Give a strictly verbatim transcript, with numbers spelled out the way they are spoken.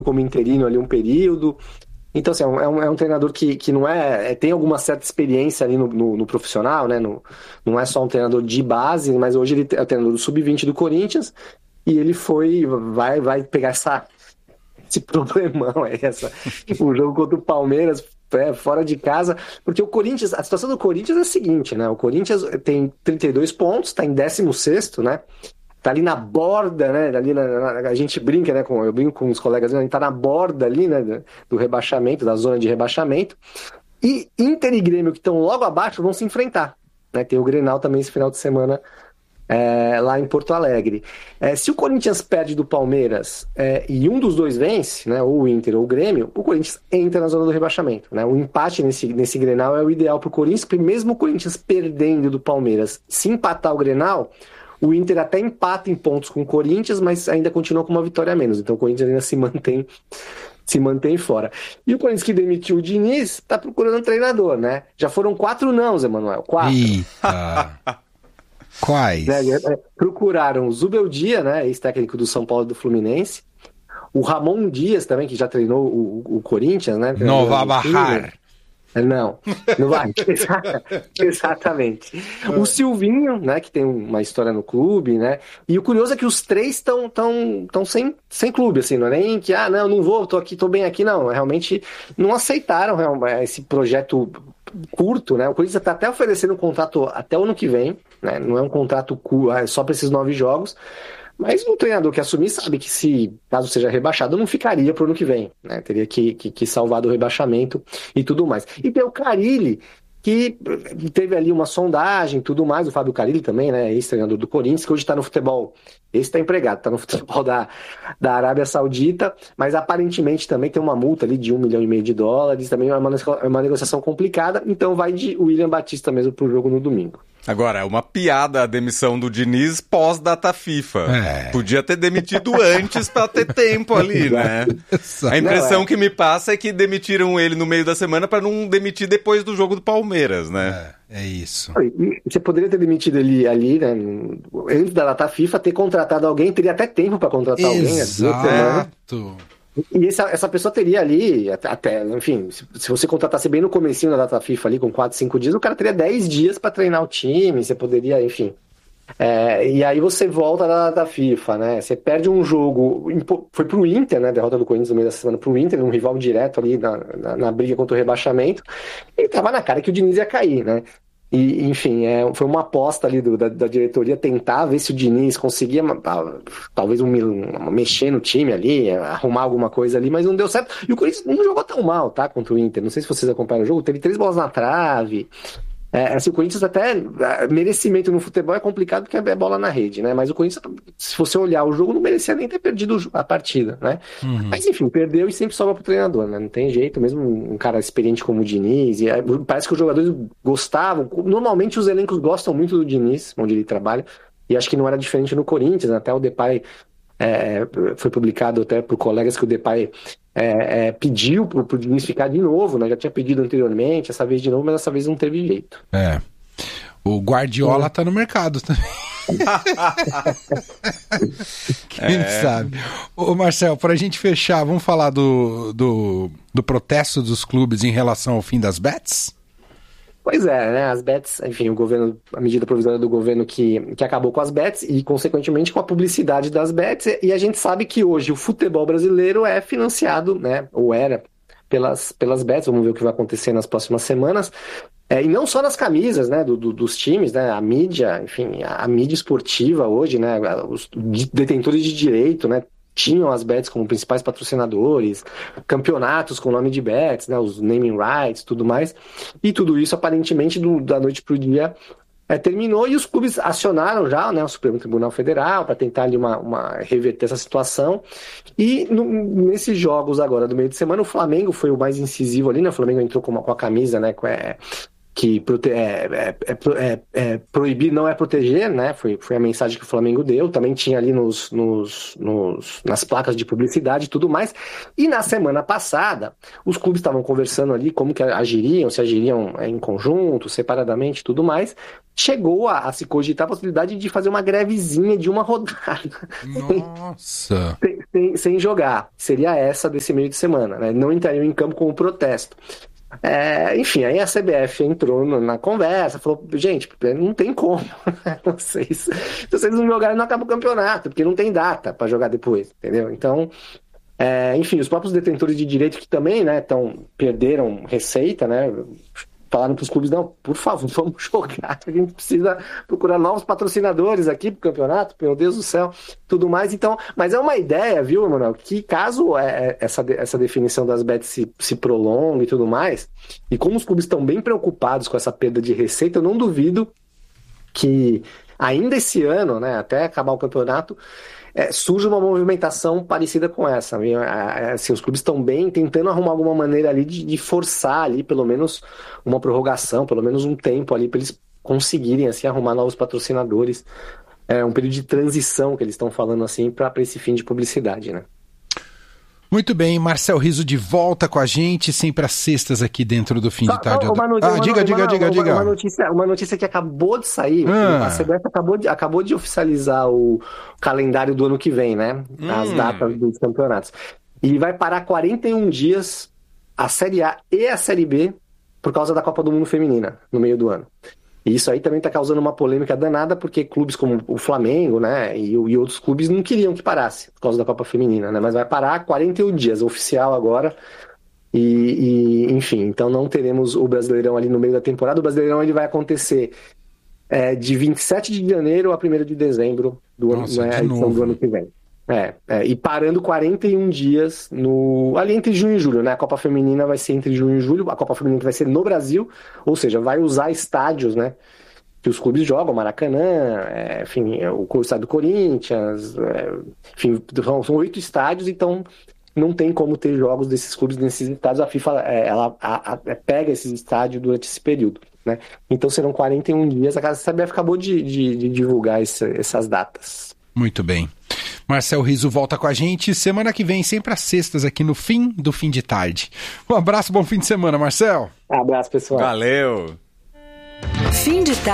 como interino ali um período. Então, assim, é um, é um treinador que, que não é, é... Tem alguma certa experiência ali no, no, no profissional, né? No, não é só um treinador de base, mas hoje ele é o treinador do sub vinte do Corinthians e ele foi... Vai, vai pegar essa, esse problemão, essa, o jogo contra o Palmeiras é, fora de casa, porque o Corinthians... A situação do Corinthians é a seguinte, né? O Corinthians tem trinta e dois pontos, tá em décimo sexto, né? Tá ali na borda, né? Ali na, na, a gente brinca, né? Com, eu brinco com os colegas, né, a gente tá na borda ali, né? Do rebaixamento, da zona de rebaixamento. E Inter e Grêmio, que estão logo abaixo, vão se enfrentar. Né? Tem o Grenal também esse final de semana é, lá em Porto Alegre. É, se o Corinthians perde do Palmeiras é, e um dos dois vence, né? Ou o Inter ou o Grêmio, o Corinthians entra na zona do rebaixamento. Né? O empate nesse, nesse Grenal é o ideal pro Corinthians, porque mesmo o Corinthians perdendo do Palmeiras, se empatar o Grenal, o Inter até empata em pontos com o Corinthians, mas ainda continua com uma vitória a menos. Então o Corinthians ainda se mantém, se mantém fora. E o Corinthians que demitiu o Diniz está procurando um treinador, né? Já foram quatro não, Zé Manuel. Quatro. Eita. Quais? Né? Procuraram o Zubeldia, né? Ex-técnico do São Paulo e do Fluminense. O Ramon Dias também, que já treinou o, o Corinthians, né? Não vai barrar. Não, não vai. Exatamente. O Silvinho, né, que tem uma história no clube, né? E o curioso é que os três estão tão, tão sem, sem clube, assim, não é nem que, ah, não, não vou, tô aqui, tô bem aqui, não. Realmente não aceitaram esse projeto curto, né? O Corinthians está até oferecendo um contrato até o ano que vem, né? Não é um contrato curto, só para esses nove jogos. Mas o treinador que assumir sabe que se, caso seja rebaixado, não ficaria pro ano que vem, né? Teria que, que, que salvar do rebaixamento e tudo mais. E tem o Carille, que teve ali uma sondagem e tudo mais, o Fábio Carille também, né? Ex-treinador do Corinthians, que hoje está no futebol, esse está empregado, está no futebol da, da Arábia Saudita, mas aparentemente também tem uma multa ali de um milhão e meio de dólares, também é uma, é uma negociação complicada, então vai de William Batista mesmo pro jogo no domingo. Agora, é uma piada a demissão do Diniz pós-data FIFA. É. Podia ter demitido antes para ter tempo ali, né? A impressão não, é. que me passa é que demitiram ele no meio da semana para não demitir depois do jogo do Palmeiras, né? É, é isso. Você poderia ter demitido ele ali, né? Antes da data FIFA, ter contratado alguém, teria até tempo para contratar Exato. alguém. Exato. E essa, essa pessoa teria ali, até, enfim, se, se você contratasse bem no comecinho da data FIFA ali, com quatro, cinco dias, o cara teria dez dias para treinar o time, você poderia, enfim. É, e aí você volta da data FIFA, né? Você perde um jogo, foi pro Inter, né? Derrota do Corinthians no meio da semana pro Inter, um rival direto ali na, na, na briga contra o rebaixamento, e tava na cara que o Diniz ia cair, né? E, enfim, é, foi uma aposta ali do, da, da diretoria tentar ver se o Diniz conseguia talvez um, um, mexer no time ali, arrumar alguma coisa ali, mas não deu certo. E o Corinthians não jogou tão mal, tá? Contra o Inter. Não sei se vocês acompanharam o jogo, teve três bolas na trave. É, assim, o Corinthians até, merecimento no futebol é complicado porque é bola na rede, né? Mas o Corinthians, se você olhar o jogo, não merecia nem ter perdido a partida, né? Uhum. Mas enfim, perdeu e sempre sobra pro treinador, né? Não tem jeito, mesmo um cara experiente como o Diniz, e parece que os jogadores gostavam, normalmente os elencos gostam muito do Diniz, onde ele trabalha, e acho que não era diferente no Corinthians, até o Depay é, foi publicado até por colegas que o Depay É, é, pediu pro, pro Diniz ficar de novo, né? Já tinha pedido anteriormente, essa vez de novo, mas dessa vez não teve jeito. É. O Guardiola é. tá no mercado também. Quem é. sabe? Ô Marcel, pra gente fechar, vamos falar do, do, do protesto dos clubes em relação ao fim das bets? Pois é, né? As bets, enfim, o governo, a medida provisória do governo que, que acabou com as bets e, consequentemente, com a publicidade das bets. E a gente sabe que hoje o futebol brasileiro é financiado, né? Ou era pelas, pelas bets. Vamos ver o que vai acontecer nas próximas semanas. É, e não só nas camisas, né? Do, do, dos times, né? A mídia, enfim, a, a mídia esportiva hoje, né? Os detentores de direito, né? Tinham as bets como principais patrocinadores, campeonatos com nome de bets, né, os naming rights, tudo mais, e tudo isso aparentemente do, da noite para o dia é, terminou, e os clubes acionaram já, né, o Supremo Tribunal Federal para tentar ali uma, uma, reverter essa situação, e no, nesses jogos agora do meio de semana o Flamengo foi o mais incisivo ali, né, o Flamengo entrou com, uma, com a camisa, né, com, é, que prote... é, é, é, é, proibir não é proteger, né? Foi, foi a mensagem que o Flamengo deu. Também tinha ali nos, nos, nos, nas placas de publicidade e tudo mais. E na semana passada, os clubes estavam conversando ali como que agiriam, se agiriam em conjunto, separadamente e tudo mais. Chegou a, a se cogitar a possibilidade de fazer uma grevezinha de uma rodada. Nossa! sem, sem, sem jogar. Seria essa desse meio de semana, né? Não entrariam em campo com o protesto. É, enfim, aí a C B F entrou no, na conversa, falou, gente, não tem como, vocês, se vocês não jogarem não acaba o campeonato, porque não tem data para jogar depois, entendeu? Então, é, enfim, os próprios detentores de direito que também, né, tão, perderam receita, né, falaram para os clubes, não, por favor, vamos jogar, a gente precisa procurar novos patrocinadores aqui pro campeonato, meu Deus do céu, tudo mais, então, mas é uma ideia, viu, Emanuel, que caso é, essa, essa definição das bets se, se prolongue e tudo mais, e como os clubes estão bem preocupados com essa perda de receita, eu não duvido que ainda esse ano, né, até acabar o campeonato, É, surge uma movimentação parecida com essa. Assim, os clubes estão bem tentando arrumar alguma maneira ali de, de forçar ali pelo menos uma prorrogação, pelo menos um tempo ali para eles conseguirem assim, arrumar novos patrocinadores. É um período de transição que eles estão falando assim para esse fim de publicidade, né? Muito bem, Marcel Riso de volta com a gente, sempre às sextas aqui dentro do Fim Só, de Tarde. Uma notícia, ah, uma, diga, uma, diga, uma, diga, uma, diga. Uma notícia, uma notícia que acabou de sair, ah. a C B F acabou de, acabou de oficializar o calendário do ano que vem, né? As hum. datas dos campeonatos. E vai parar quarenta e um dias a Série A e a Série B por causa da Copa do Mundo Feminina, no meio do ano. E isso aí também está causando uma polêmica danada, porque clubes como o Flamengo, né, e, e outros clubes não queriam que parasse por causa da Copa Feminina, né, mas vai parar quarenta e um dias, oficial agora, e, e enfim, então não teremos o Brasileirão ali no meio da temporada. O Brasileirão ele vai acontecer é, de vinte e sete de janeiro a primeiro de dezembro do ano, Nossa, né, de a edição novo. do ano que vem. É, é, e parando quarenta e um dias no, ali entre junho e julho, né? A Copa Feminina vai ser entre junho e julho, a Copa Feminina vai ser no Brasil, ou seja, vai usar estádios, né? Que os clubes jogam, Maracanã, é, enfim, o estádio do Corinthians, é, enfim, são oito estádios, então não tem como ter jogos desses clubes nesses estádios. A FIFA é, ela a, a, pega esses estádios durante esse período, né? Então serão quarenta e um dias. A C B F acabou de, de, de divulgar esse, essas datas. Muito bem. Marcel Riso volta com a gente semana que vem, sempre às sextas, aqui no Fim do Fim de Tarde. Um abraço, bom fim de semana, Marcel. Um abraço, pessoal. Valeu. Fim de tarde.